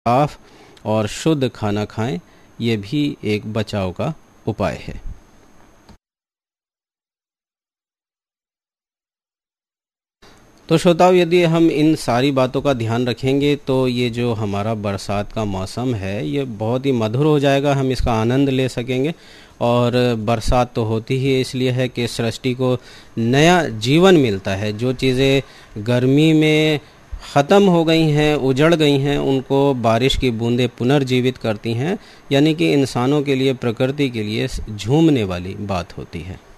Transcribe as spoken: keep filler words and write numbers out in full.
साफ और शुद्ध खाना खाएं, ये भी एक बचाव का उपाय है। तो श्रोताओं, यदि हम इन सारी बातों का ध्यान रखेंगे तो ये जो हमारा बरसात का मौसम है ये बहुत ही मधुर हो जाएगा, हम इसका आनंद ले सकेंगे। और बरसात तो होती ही इसलिए है कि सृष्टि को नया जीवन मिलता है। जो चीज़ें गर्मी में ख़त्म हो गई हैं, उजड़ गई हैं, उनको बारिश की बूंदें पुनर्जीवित करती हैं, यानी कि इंसानों के लिए, प्रकृति के लिए झूमने वाली बात होती है।